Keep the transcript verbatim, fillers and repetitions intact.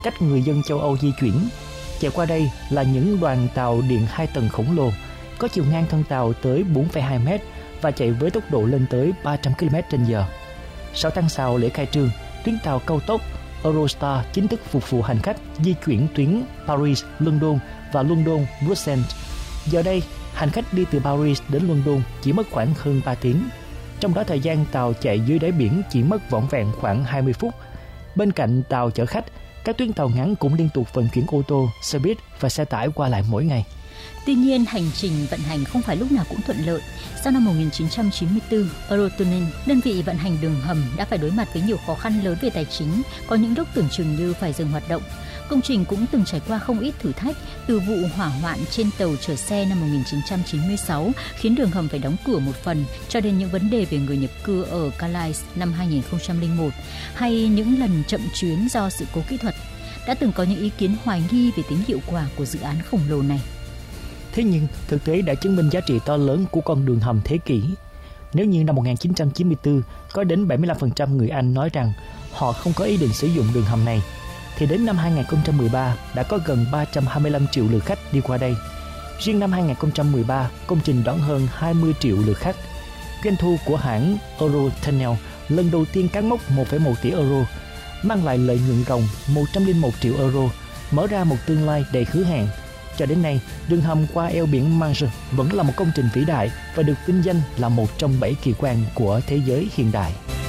cách người dân châu Âu di chuyển. Chạy qua đây là những đoàn tàu điện hai tầng khổng lồ, có chiều ngang thân tàu tới bốn phẩy hai mét và chạy với tốc độ lên tới ba trăm ki lô mét trên giờ. Sau tháng sau lễ khai trương, tuyến tàu cao tốc Eurostar chính thức phục vụ hành khách di chuyển tuyến Paris, London và London, Bruxelles. Giờ đây, hành khách đi từ Paris đến London chỉ mất khoảng hơn ba tiếng. Trong đó thời gian tàu chạy dưới đáy biển chỉ mất vỏn vẹn khoảng hai mươi phút. Bên cạnh tàu chở khách, các tuyến tàu ngắn cũng liên tục vận chuyển ô tô, xe buýt và xe tải qua lại mỗi ngày. Tuy nhiên, hành trình vận hành không phải lúc nào cũng thuận lợi. Sau năm một nghìn chín trăm chín mươi tư, Eurotunnel, đơn vị vận hành đường hầm, đã phải đối mặt với nhiều khó khăn lớn về tài chính, có những lúc tưởng chừng như phải dừng hoạt động. Công trình cũng từng trải qua không ít thử thách, từ vụ hỏa hoạn trên tàu chở xe năm một nghìn chín trăm chín mươi sáu khiến đường hầm phải đóng cửa một phần, cho đến những vấn đề về người nhập cư ở Calais năm hai nghìn không trăm lẻ một, hay những lần chậm chuyến do sự cố kỹ thuật. Đã từng có những ý kiến hoài nghi về tính hiệu quả của dự án khổng lồ này. Thế nhưng, thực tế đã chứng minh giá trị to lớn của con đường hầm thế kỷ. Nếu như năm một nghìn chín trăm chín mươi tư có đến bảy mươi lăm phần trăm người Anh nói rằng họ không có ý định sử dụng đường hầm này, thì đến năm hai nghìn không trăm mười ba đã có gần ba trăm hai mươi lăm triệu lượt khách đi qua đây. Riêng năm hai nghìn không trăm mười ba, công trình đón hơn hai mươi triệu lượt khách. Doanh thu của hãng Eurotunnel lần đầu tiên cán mốc một phẩy một tỷ euro, mang lại lợi nhuận ròng một trăm lẻ một triệu euro, mở ra một tương lai đầy hứa hẹn. Cho đến nay, đường hầm qua eo biển Manche vẫn là một công trình vĩ đại và được vinh danh là một trong bảy kỳ quan của thế giới hiện đại.